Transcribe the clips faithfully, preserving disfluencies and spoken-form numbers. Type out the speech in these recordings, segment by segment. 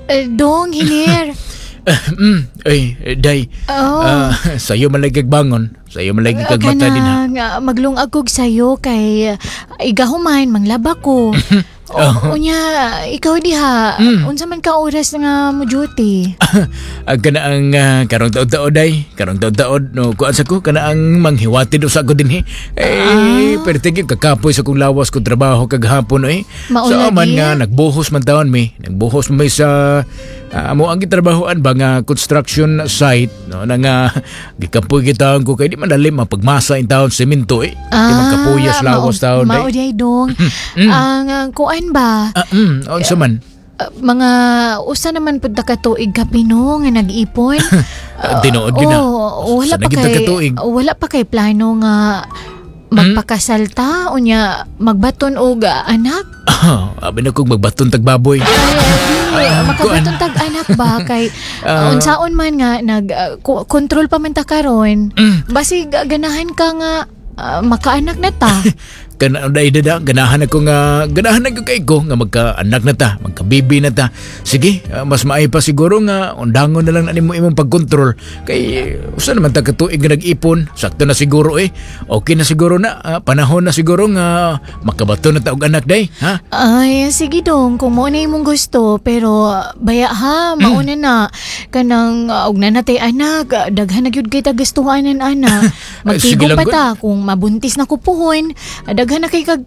Uh, dong, hinir. mm, ay, day. Oh. Uh, sa'yo malagig bangon. Sa'yo malagig kag mata din ha. Kanang uh, maglungag kog sa'yo kay uh, igahuman, manglaba ko. O, unya, ikaw diha, mm. unsa man ka oras nga mo duty? Ang kanaang uh, karong taon-taon day, karong taon-taon no kuan sa ko kanaang manghiwati do sa ko dinhi. Eh, ah. pero tigil kakapoy sa kong lawas ko trabaho kaghapon eh. Maula so man nga nagbuhos man taon mi, nagbuhos man may sa uh, amo ang gitrabahoan ba nga construction site no na nga gikapoy gitaon ko kay di man dali mapagmasa in taon semento eh. Ah, di man kapuyas lawas taon day. Mauday dong. Ang uh, kuan ba? Ah, mm, unsa man? Uh, mga usa naman pud ta ka tuig ka Pino nga nag-ipon. uh, Tinuod gina. Oh, wala pa kay wala pa kay plano nga magpakasalta o nya magbaton og uh, anak. Ah, abi na kog magbaton tag baboy. Ay, uh, makabaton tag anak ba kay uh, unsaon man nga nag uh, control pa man ta karon. Mm. Basig ganahan ka nga uh, makaanak na ta. Kana day dada ganahan ako nga ganahan ako kay ko nga magka-anak na ta, magka-baby na ta. Sige, uh, mas maay pa siguro nga undangon na lang na nimo imong pagkontrol kay uh, usa naman ta ka tuig nga nag-ipon, sakto na siguro eh. Okay na siguro na uh, panahon na siguro nga makabato na ta og anak day, ha? Ay, sige dong kung mo na imong gusto pero uh, baya ha, mauna mm. na kanang uh, og na natay anak, uh, daghan na gyud kay ta gustuhanan ana. Magtigom pa ta kung mabuntis na ko puhon. Uh, daghan na kay kag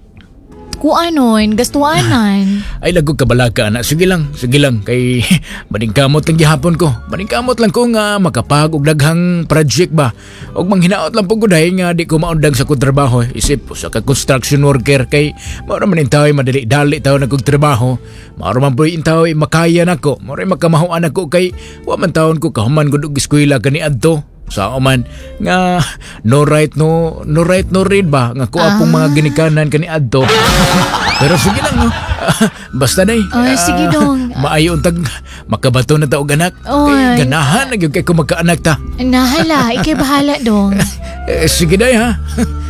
kuanon, gastuanan. Ay lagog kabalaka na. Sige lang, sige lang kay maningkamot lang gihapon ko. Maningkamot lang ko nga makapag og daghang project ba. Og manghinaot lang pud ko dahil nga di ko maundang sa kong trabaho. Isip sa ka construction worker kay mao man intaw madali-dali taw na kog trabaho. Mao man po intaw makaya nako. Mao makamahuan ako kay wa man taon ko kahuman gud og eskwela kani adto. Sa man nga no right no no right no read ba nga ko apong ah. mga ginikanan kani adto. Pero sige lang no. Basta day. Oh, uh, sige dong. Maayo untag makabato na ta og anak. Kay ganahan na gyud kay ko magkaanak ta. Nahala, ikay bahala dong. eh, sige day ha.